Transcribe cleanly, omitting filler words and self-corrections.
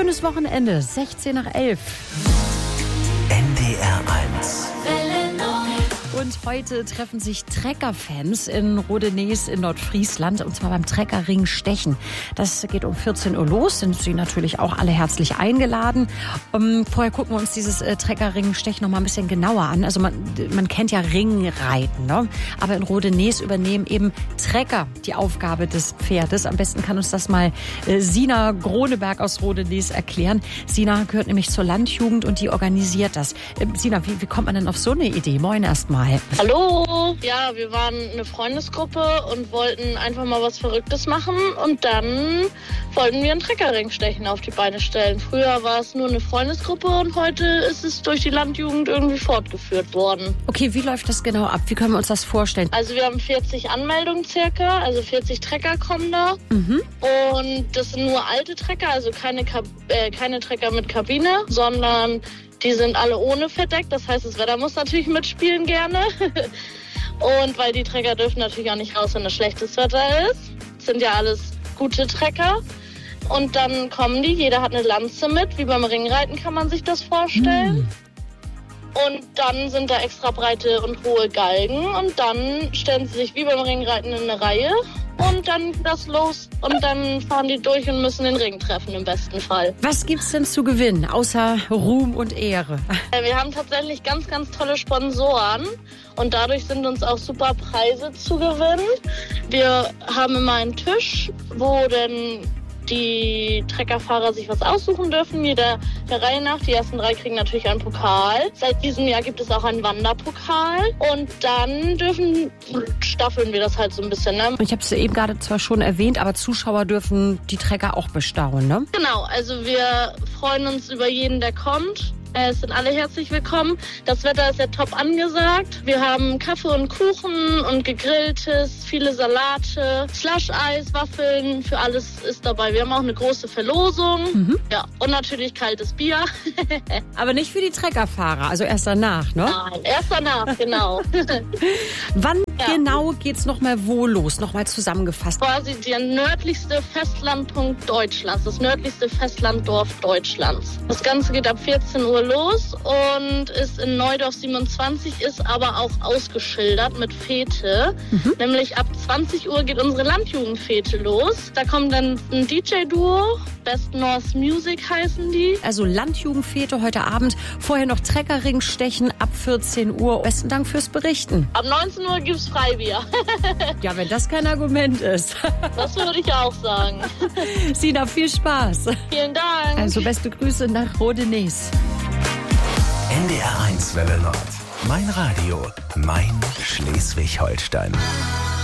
Schönes Wochenende, 16 nach 11. NDR 1. Und heute treffen sich Trecker-Fans in Rodenees in Nordfriesland, und zwar beim Treckerring Stechen. Das geht um 14 Uhr los, sind Sie natürlich auch alle herzlich eingeladen. Vorher gucken wir uns dieses Treckerring Stechen noch mal ein bisschen genauer an. Also man kennt ja Ringreiten, ne? Aber in Rodenees übernehmen eben Trecker die Aufgabe des Pferdes. Am besten kann uns das mal Sina Groneberg aus Rodenees erklären. Sina gehört nämlich zur Landjugend und die organisiert das. Sina, wie kommt man denn auf so eine Idee? Moin erstmal. Hallo! Ja, wir waren eine Freundesgruppe und wollten einfach mal was Verrücktes machen, und dann wollten wir einen Treckerring Stechen auf die Beine stellen. Früher war es nur eine Freundesgruppe und heute ist es durch die Landjugend irgendwie fortgeführt worden. Okay, wie läuft das genau ab? Wie können wir uns das vorstellen? Also wir haben 40 Anmeldungen circa, also 40 Trecker kommen da. Und das sind nur alte Trecker, also keine Trecker mit Kabine, sondern die sind alle ohne Verdeck. Das heißt, das Wetter muss natürlich mitspielen gerne. Und weil die Trecker dürfen natürlich auch nicht raus, wenn es schlechtes Wetter ist. Das sind ja alles gute Trecker. Und dann kommen die, jeder hat eine Lanze mit. Wie beim Ringreiten kann man sich das vorstellen. Und dann sind da extra breite und hohe Galgen. Und dann stellen sie sich wie beim Ringreiten in eine Reihe. Und dann geht das los und dann fahren die durch und müssen den Ring treffen im besten Fall. Was gibt's denn zu gewinnen, außer Ruhm und Ehre? Wir haben tatsächlich ganz, ganz tolle Sponsoren und dadurch sind uns auch super Preise zu gewinnen. Wir haben immer einen Tisch, wo dann die Treckerfahrer sich was aussuchen dürfen, jeder der Reihe nach. Die ersten 3 kriegen natürlich einen Pokal. Seit diesem Jahr gibt es auch einen Wanderpokal. Und dann staffeln wir das halt so ein bisschen. Ne? Ich habe es eben gerade zwar schon erwähnt, aber Zuschauer dürfen die Trecker auch bestaunen, ne? Genau, also wir freuen uns über jeden, der kommt. Es sind alle herzlich willkommen. Das Wetter ist ja top angesagt. Wir haben Kaffee und Kuchen und Gegrilltes, viele Salate, Slush-Eis, Waffeln, für alles ist dabei. Wir haben auch eine große Verlosung. Ja, und natürlich kaltes Bier. Aber nicht für die Treckerfahrer, also erst danach, ne? Nein, erst danach, genau. Wann genau geht's nochmal wo los? Nochmal zusammengefasst. Quasi der nördlichste Festlandpunkt Deutschlands, das nördlichste Festlanddorf Deutschlands. Das Ganze geht ab 14 Uhr los und ist in Neudorf 27, ist aber auch ausgeschildert mit Fete. Nämlich ab 20 Uhr geht unsere Landjugendfete los. Da kommt dann ein DJ-Duo, Best North Music heißen die. Also Landjugendfete heute Abend, vorher noch Treckerring Stechen ab 14 Uhr. Besten Dank fürs Berichten. Ab 19 Uhr gibt's Freibier. Ja, wenn das kein Argument ist. Das würde ich auch sagen. Sina, viel Spaß. Vielen Dank. Also beste Grüße nach Rodenees. NDR 1 Welle Nord. Mein Radio, mein Schleswig-Holstein.